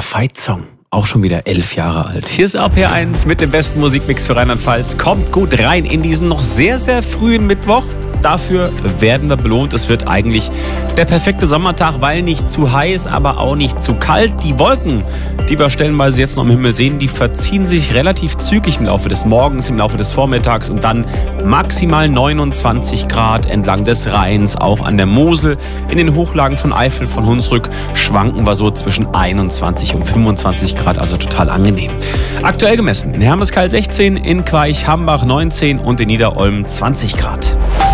Fight-Song. Auch schon wieder 11 Jahre alt. Hier ist RPR1 mit dem besten Musikmix für Rheinland-Pfalz. Kommt gut rein in diesen noch sehr, sehr frühen Mittwoch. Dafür werden wir belohnt. Es wird eigentlich der perfekte Sommertag, weil nicht zu heiß, aber auch nicht zu kalt. Die Wolken, die wir stellenweise jetzt noch im Himmel sehen, die verziehen sich relativ zügig im Laufe des Morgens, im Laufe des Vormittags und dann maximal 29 Grad entlang des Rheins, auch an der Mosel. In den Hochlagen von Eifel, von Hunsrück schwanken wir so zwischen 21 und 25 Grad, also total angenehm. Aktuell gemessen in Hermeskeil 16, in Queich-Hambach 19 und in Niederolm 20 Grad.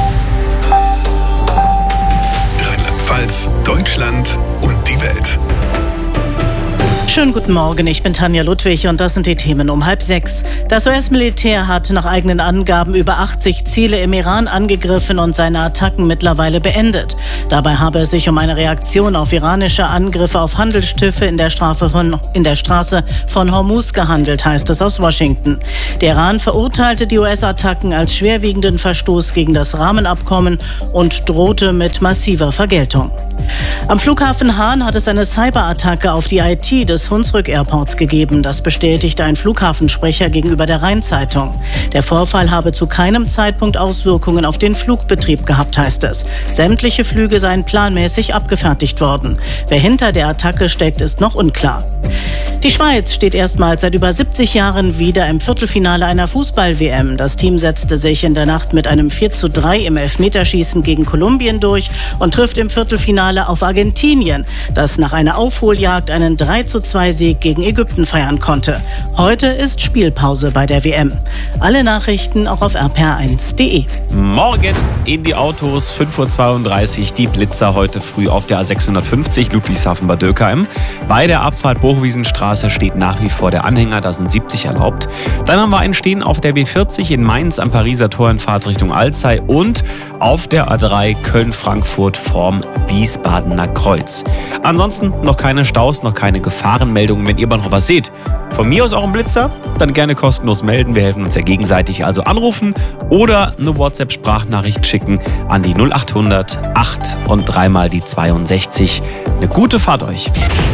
Rheinland-Pfalz, Deutschland und die Welt. Schönen guten Morgen, ich bin Tanja Ludwig und das sind die Themen um 5:30. Das US-Militär hat nach eigenen Angaben über 80 Ziele im Iran angegriffen und seine Attacken mittlerweile beendet. Dabei habe es sich um eine Reaktion auf iranische Angriffe auf Handelsschiffe in der Straße von Hormuz gehandelt, heißt es aus Washington. Der Iran verurteilte die US-Attacken als schwerwiegenden Verstoß gegen das Rahmenabkommen und drohte mit massiver Vergeltung. Am Flughafen Hahn hat es eine Cyberattacke auf die IT des Hunsrück Airports gegeben. Das bestätigte ein Flughafensprecher gegenüber der Rhein-Zeitung. Der Vorfall habe zu keinem Zeitpunkt Auswirkungen auf den Flugbetrieb gehabt, heißt es. Sämtliche Flüge seien planmäßig abgefertigt worden. Wer hinter der Attacke steckt, ist noch unklar. Die Schweiz steht erstmals seit über 70 Jahren wieder im Viertelfinale einer Fußball-WM. Das Team setzte sich in der Nacht mit einem 4:3 im Elfmeterschießen gegen Kolumbien durch und trifft im Viertelfinale auf Argentinien, das nach einer Aufholjagd einen 3:2-Sieg gegen Ägypten feiern konnte. Heute ist Spielpause bei der WM. Alle Nachrichten auch auf rpr1.de. Morgen in die Autos, 5:32 Uhr, die Blitzer heute früh auf der A650 Ludwigshafen-Bad Dürkheim. Bei der Abfahrt Burgwiesenstraße steht nach wie vor der Anhänger, da sind 70 erlaubt. Dann haben wir einen stehen auf der B40 in Mainz am Pariser Tor in Fahrtrichtung Alzey und auf der A3 Köln-Frankfurt vorm Wiesbadener Kreuz. Ansonsten noch keine Staus, noch keine Gefahrenmeldungen. Wenn ihr aber noch was seht, von mir aus auch ein Blitzer, dann gerne kostenlos melden. Wir helfen uns ja gegenseitig. Also anrufen oder eine WhatsApp-Sprachnachricht schicken an die 0800 8 und dreimal die 62. Eine gute Fahrt euch.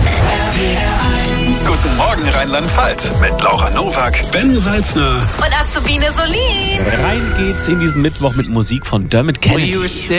Guten Morgen Rheinland-Pfalz mit Laura Nowak, Ben Salzner und Azubine Solin. Rein geht's in diesen Mittwoch mit Musik von Dermot Kennedy.